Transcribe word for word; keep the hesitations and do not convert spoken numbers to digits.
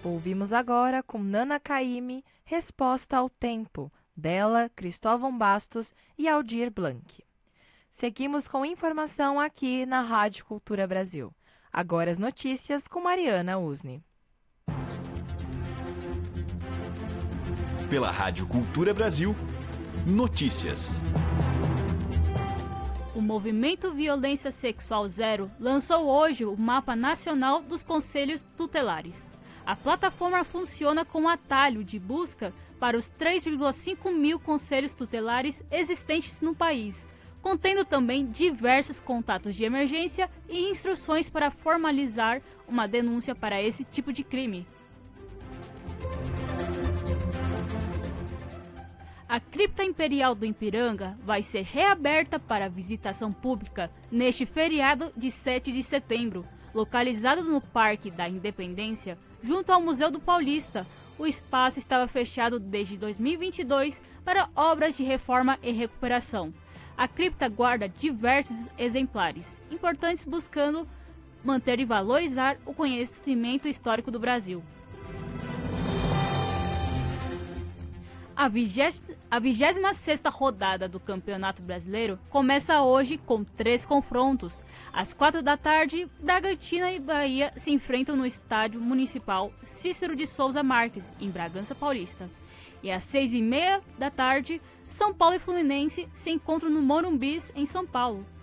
Ouvimos agora com Nana Caymmi, Resposta ao Tempo, dela, Cristóvão Bastos e Aldir Blanc. Seguimos com informação aqui na Rádio Cultura Brasil. Agora as notícias com Mariana Usni. Pela Rádio Cultura Brasil, notícias. O Movimento Violência Sexual Zero lançou hoje o Mapa Nacional dos Conselhos Tutelares. A plataforma funciona como atalho de busca para os três vírgula cinco mil conselhos tutelares existentes no país, contendo também diversos contatos de emergência e instruções para formalizar uma denúncia para esse tipo de crime. A Cripta Imperial do Ipiranga vai ser reaberta para visitação pública neste feriado de sete de setembro, localizado no Parque da Independência, junto ao Museu do Paulista. O espaço estava fechado desde dois mil e vinte e dois para obras de reforma e recuperação. A cripta guarda diversos exemplares, importantes buscando manter e valorizar o conhecimento histórico do Brasil. A vigésima sexta rodada do Campeonato Brasileiro começa hoje com três confrontos. Às quatro da tarde, Bragantino e Bahia se enfrentam no Estádio Municipal Cícero de Souza Marques, em Bragança Paulista. E às seis e meia da tarde, São Paulo e Fluminense se encontram no Morumbi, em São Paulo.